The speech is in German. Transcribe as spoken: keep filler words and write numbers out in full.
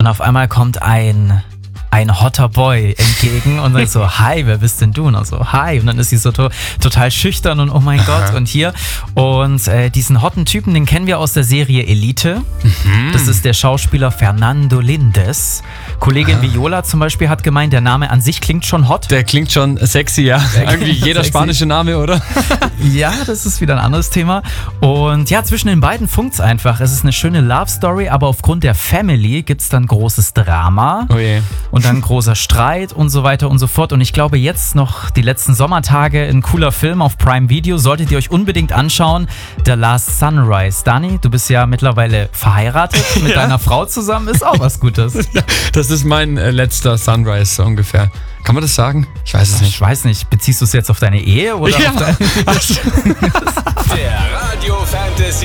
und auf einmal kommt ein... ein hotter Boy entgegen und sagt so, hi, wer bist denn du? Und so, hi. Und dann ist sie so to- total schüchtern und oh mein Aha. Gott und hier. Und äh, diesen hotten Typen, den kennen wir aus der Serie Elite. Mhm. Das ist der Schauspieler Fernando Lindes. Kollegin Aha. Viola zum Beispiel hat gemeint, der Name an sich klingt schon hot. Der klingt schon sexy, ja. Irgendwie jeder sexy. Spanische Name, oder? Ja, das ist wieder ein anderes Thema. Und ja, zwischen den beiden funkt's einfach. Es ist eine schöne Love-Story, aber aufgrund der Family gibt's dann großes Drama. Oh je. Und dann großer Streit und so weiter und so fort. Und ich glaube, jetzt noch die letzten Sommertage ein cooler Film auf Prime Video. Solltet ihr euch unbedingt anschauen. The Last Sunrise. Dani, du bist ja mittlerweile verheiratet mit ja. deiner Frau zusammen. Ist auch was Gutes. Das ist mein äh, letzter Sunrise so ungefähr. Kann man das sagen? Ich weiß es nicht. Ich weiß nicht. Beziehst du es jetzt auf deine Ehe oder ja. auf deine... Der Radio Fantasy